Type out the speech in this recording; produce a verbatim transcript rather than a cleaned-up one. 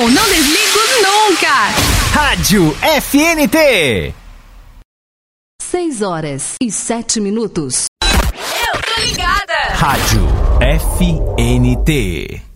Eu não desligo nunca. Rádio F N T. Seis horas e sete minutos. Eu tô ligada. Rádio F N T.